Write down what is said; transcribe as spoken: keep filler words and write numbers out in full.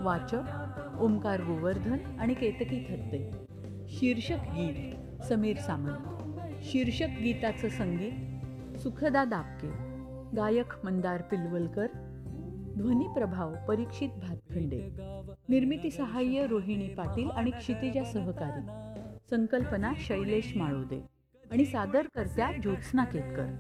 वाचक ओमकार गोवर्धन आणि केतकी थत्ते. शीर्षक गीत समीर सामंत. शीर्षक गीताचं संगीत सुखदा दापके. गायक मंदार पिलवलकर. ध्वनी प्रभाव परीक्षित भातखंडे. निर्मिती सहाय्य रोहिणी पाटील आणि क्षितिजा सहकारी. संकल्पना शैलेश माळोदे आणि सादरकर्त्या ज्योत्स्ना केतकर.